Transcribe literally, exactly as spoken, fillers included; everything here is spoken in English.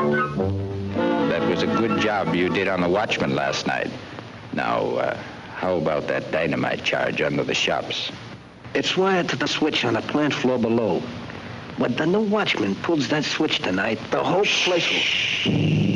That was a good job you did on the watchman last night. Now, uh, how about that dynamite charge under the shops? It's wired to the switch on the plant floor below. When the new watchman pulls that switch tonight, the whole place will...